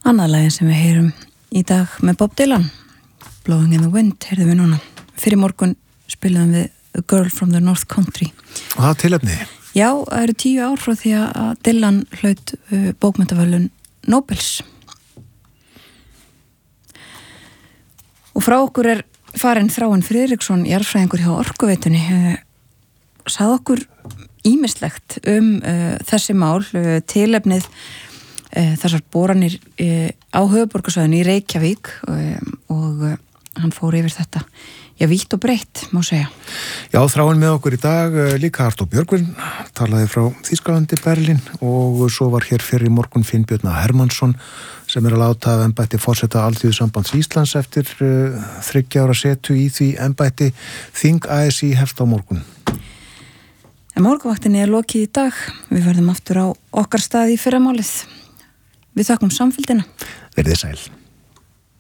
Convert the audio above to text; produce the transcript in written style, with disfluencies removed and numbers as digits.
Annað lagið sem við heyrum í dag með Bob Dylan, Blowing in the Wind, heyrðum við núna. Fyrir morgun spilaðum við A Girl from the North Country. Og það tilefni? Já, það eru 10 ár frá því að Dylan hlaut bókmenntaverðlaun Nobels. Og frá okkur er farinn Þráinn Friðriksson, jarðfræðingur hjá Orkuveitunni, sagði okkur ýmislegt þessi mál, tilefnið þessar boranir á höfuðborgarsvæðinu í Reykjavík og hann fór yfir þetta. Já, vítt og breytt, má segja. Já, Þráinn með okkur í dag, líka Artúr Björgvin, talaði frá Þýskalandi, Berlín og svo var hér fyrir morgun Finnbjörn Hermannsson sem að láta af embætti forseta Alþýðusambands Íslands eftir 30 ára setu í því embætti. Þing ASÍ hefst á morgun. En morgunvaktinni er lokið í dag. Við verðum aftur á okkar stað í fyrramálið. Við þakkum samfylgdina. Verðið sæl.